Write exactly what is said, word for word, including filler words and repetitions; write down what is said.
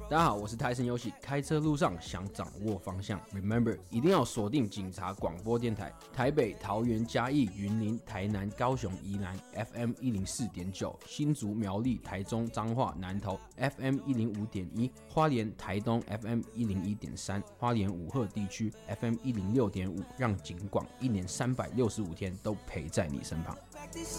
大家好，我是泰森游喜，开车路上想掌握方向 ，Remember 一定要锁定警察广播电台，台北、桃园、嘉义、云林、台南、高雄、宜兰 F M 一零四点九，新竹、苗栗、台中、彰化、南投 F M 一零五点一，花莲、台东 F M 一零一点三，花莲五鹤地区 F M 一零六点五，让警广一年三百六十五天都陪在你身旁。